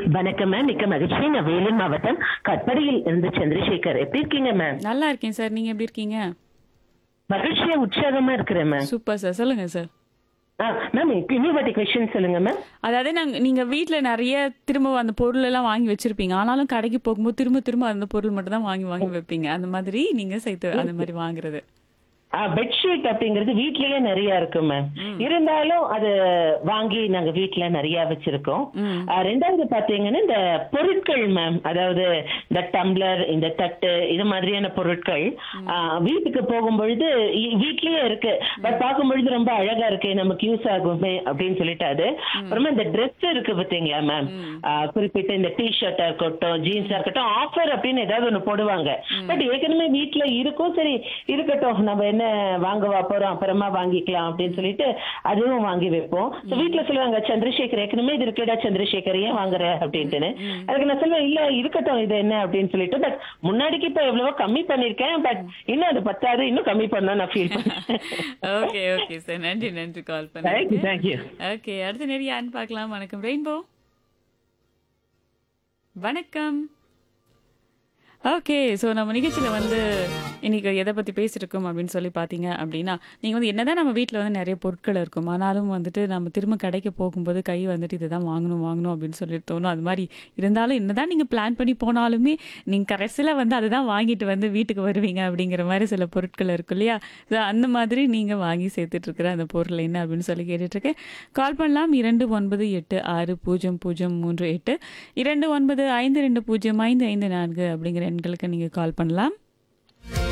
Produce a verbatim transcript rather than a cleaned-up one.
வணக்கம் மேம். மிக்க மகிழ்ச்சி. நான் வேலூர் மாவட்டம் கட்படியில் இருந்து சந்திரசேகர். எப்படி இருக்கீங்க மேம்? நல்லா இருக்கேன் சார். நீங்க எப்படி இருக்கீங்க? மகிழ்ச்சியா உற்சாகமா இருக்கிறேன் மேம். Super sir. சொல்லுங்க சார். ஆ மேம், இன்னொரு வாட்டி கொஸ்டின் சொல்லுங்க மேம். அதாவது நாங்க நீங்க வீட்ல நெறைய திரும்ப அந்த பொருள் எல்லாம் வாங்கி வச்சிருப்பீங்க. ஆனாலும் கடைக்கு போகும்போது திரும்ப திரும்ப அந்த பொருள் மட்டும் தான் வாங்கி வாங்கி வைப்பீங்க. அந்த மாதிரி நீங்க சேர்த்து அந்த மாதிரி வாங்குறது. பெட்ஷீட் அப்படிங்கிறது வீட்லயே நிறைய இருக்கு மேம். இருந்தாலும் அது வாங்கி நாங்க வீட்ல நிறைய வச்சிருக்கோம். ம். ஆ, ரெண்டாவது பாத்தீங்கன்னா இந்த பொருட்கள் மேம், அதாவது இந்த டம்ளர், இந்த தட்டு, இது மாதிரியான பொருட்கள் ஆ, வீட்டுக்கு போகும்பொழுது இ- வீட்லயே இருக்கு. பட் பார்க்கும்பொழுது ரொம்ப அழகா இருக்கு, நமக்கு யூஸ் ஆகுமே அப்படின்னு சொல்லிட்டு அது. அப்புறமா இந்த ட்ரெஸ் இருக்கு பாத்தீங்களா மேம், ஆ, குறிப்பிட்ட இந்த டி ஷர்ட்டா இருக்கட்டும், ஜீன்ஸா இருக்கட்டும், ஆஃபர் அப்படின்னு ஏதாவது ஒண்ணு போடுவாங்க. பட் ஏற்கனவே வீட்ல இருக்கும், சரி இருக்கட்டும், நம்ம என்ன வாங்கவா போறோம், அப்புறமா வாங்கிக்கலாம் அப்படின்னு சொல்லிட்டு அதுவும் வாங்கி வைப்போம். So வீட்ல சொல்லுவாங்க, சந்திரசேகர் ஏற்கனவே இது இருக்கேடா சந்திரசேகர், ஏன் வாங்குற அப்படின்ட்டு. அதுக்கு நான் சொல்லுவேன், இல்ல இருக்கட்டும், இது என்ன அப்படின்னு சொல்லிட்டு. பட் முன்னாடிக்கு இப்ப எவ்வளவோ கம்மி பண்ணிருக்கேன். பட் இன்னும் அது பத்தாது, இன்னும் கம்மி பண்ண நான் ஃபீல் பண்ணேன். Okay okay sir. நன்றி நன்றி கால் தேங்க்யூ பண்ணதுக்கு. தேங்க்யூ. ஓகே, அடுத்த நேரம் யாருன்னு பார்க்கலாம். வணக்கம் ரெயின்போ. வணக்கம். ஓகே, ஸோ நம்ம நிகழ்ச்சியில் வந்து இன்னைக்கு எதை பற்றி பேசியிருக்கோம் அப்படின்னு சொல்லி பார்த்தீங்க அப்படின்னா, நீங்கள் வந்து என்னதான் நம்ம வீட்டில் வந்து நிறைய பொருட்கள் இருக்கும், ஆனாலும் வந்துட்டு நம்ம திரும்ப கடைக்கு போகும்போது கை வந்துட்டு இதை தான் வாங்கணும் வாங்கணும் அப்படின்னு சொல்லி தோணும். அது மாதிரி இருந்தாலும் என்னதான் நீங்கள் பிளான் பண்ணி போனாலுமே நீங்கள் கடைசியில் வந்து அதை தான் வாங்கிட்டு வந்து வீட்டுக்கு வருவீங்க அப்படிங்கிற மாதிரி சில பொருட்கள் இருக்கும் இல்லையா? ஸோ அந்த மாதிரி நீங்கள் வாங்கி சேர்த்துட்டு இருக்கிற அந்த பொருள் என்ன அப்படின்னு சொல்லி கேட்டுட்ருக்கேன். கால் பண்ணலாம். இரண்டு ஒன்பது எட்டு ஆறு பூஜ்ஜியம் பூஜ்ஜியம் மூன்று எட்டு இரண்டு ஒன்பது ஐந்து ரெண்டு பூஜ்ஜியம் ஐந்து ஐந்து நான்கு அப்படிங்கிற எண்களுக்கு நீங்கள் கால் பண்ணலாம்.